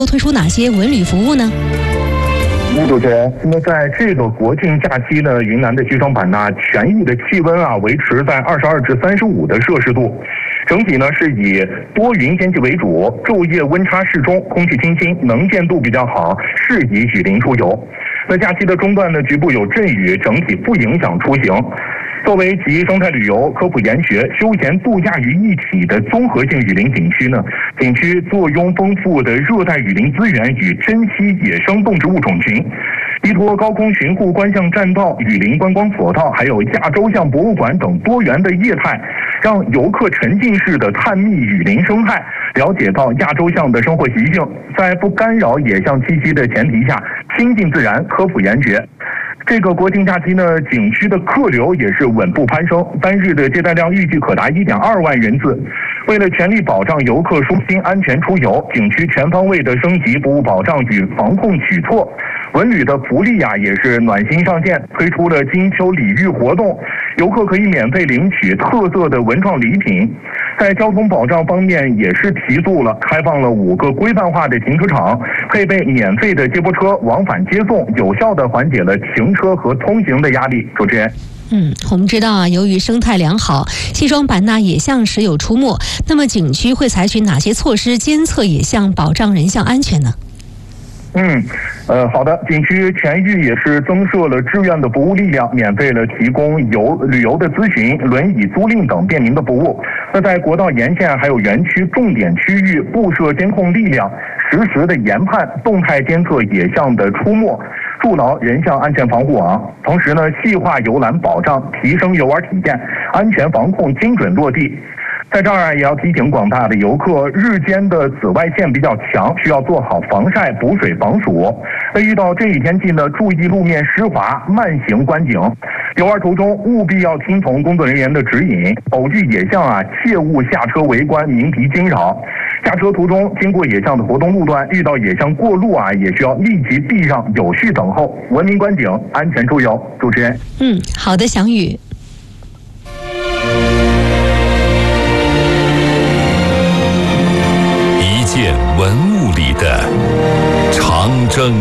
推出哪些文旅服务呢？ 主持人，那么在这个国庆假期呢，云南的西双版纳全域的气温维持在22至35的摄氏度，整体呢是以多云天气为主，昼夜温差适中，空气清新，能见度比较好，适宜雨林出游。那假期的中段呢，局部有阵雨，整体不影响出行。作为集生态旅游、科普研学、休闲度假于一体的综合性雨林景区呢，景区坐拥丰富的热带雨林资源与珍稀野生动植物种群，依托高空巡护观象栈道、雨林观光索道，还有亚洲象博物馆等多元的业态，让游客沉浸式的探秘雨林生态，了解到亚洲象的生活习性，在不干扰野象栖息的前提下，亲近自然，科普研学。这个国庆假期呢，景区的客流也是稳步攀升，单日的接待量预计可达1.2万人次。为了全力保障游客舒心安全出游，景区全方位的升级服务保障与防控举措。文旅的福利也是暖心上线，推出了金秋礼遇活动，游客可以免费领取特色的文创礼品。在交通保障方面也是提速了，开放了5个规范化的停车场，配备免费的接驳车往返接送，有效地缓解了停车和通行的压力。主持人。 我们知道由于生态良好，西双版纳野象时有出没，那么景区会采取哪些措施监测野象，保障人象安全呢？ 好的，景区全域也是增设了志愿的服务力量，免费了提供旅游的咨询、轮椅租赁等便民的服务。那在国道沿线还有园区重点区域布设监控力量，实时的研判、动态监测野象的出没，筑牢人象安全防护网。同时呢，细化游览保障，提升游玩体验，安全防控精准落地。在这儿也要提醒广大的游客，日间的紫外线比较强，需要做好防晒、补水、防暑。那遇到这一天气呢，注意路面湿滑，慢行观景。游玩途中务必要听从工作人员的指引，偶遇野象切勿下车围观，鸣笛惊扰。下车途中经过野象的活动路段，遇到野象过路也需要立即避让，有序等候，文明观景，安全出游。主持人。 好的，翔宇。 一件文物里的长征。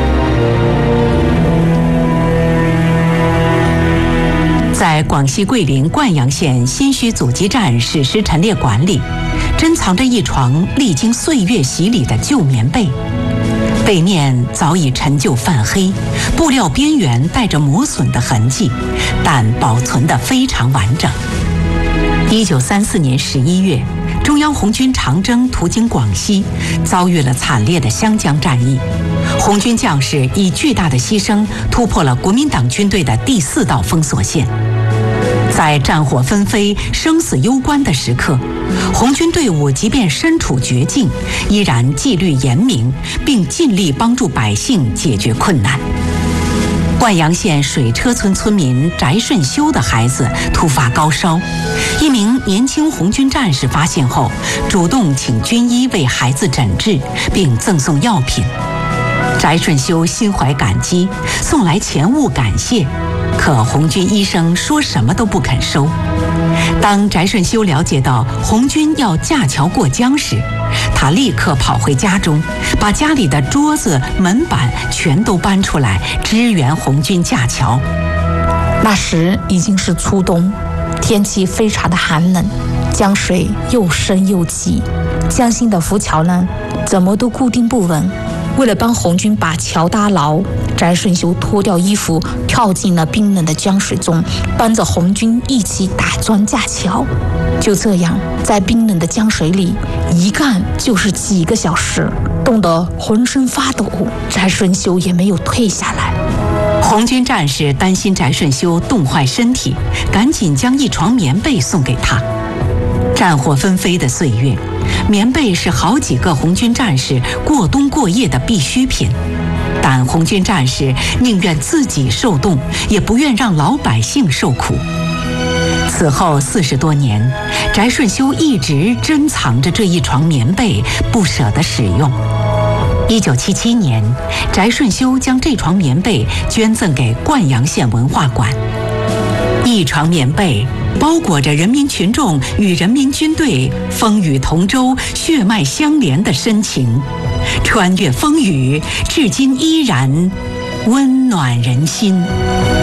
在广西桂林灌阳县新圩祖籍站史诗陈列馆里，珍藏着一床历经岁月洗礼的旧棉被，被面早已陈旧泛黑，布料边缘带着磨损的痕迹，但保存得非常完整。1934年11月，中央红军长征途经广西，遭遇了惨烈的湘江战役。红军将士以巨大的牺牲突破了国民党军队的第4道封锁线。在战火纷飞、生死攸关的时刻，红军队伍即便身处绝境，依然纪律严明，并尽力帮助百姓解决困难。灌阳县水车村村民翟顺修的孩子突发高烧，一名年轻红军战士发现后，主动请军医为孩子诊治，并赠送药品。翟顺修心怀感激，送来钱物感谢，可红军医生说什么都不肯收。当翟顺修了解到红军要架桥过江时，他立刻跑回家中，把家里的桌子、门板全都搬出来支援红军架桥。 那时已经是初冬，天气非常的寒冷，江水又深又急，江心的浮桥呢，怎么都固定不稳。为了帮红军把桥搭牢，翟顺修脱掉衣服，跳进了冰冷的江水中，帮着红军一起打桩架桥。就这样，在冰冷的江水里一干就是几个小时，冻得浑身发抖，翟顺修也没有退下来。 红军战士担心翟顺修冻坏身体，赶紧将一床棉被送给他。战火纷飞的岁月，棉被是好几个红军战士过冬过夜的必需品，但红军战士宁愿自己受冻，也不愿让老百姓受苦。此后40多年，翟顺修一直珍藏着这一床棉被，不舍得使用。1977年，翟顺修将这床棉被捐赠给灌阳县文化馆。一床棉被包裹着人民群众与人民军队风雨同舟、血脉相连的深情， 穿越风雨，至今依然温暖人心。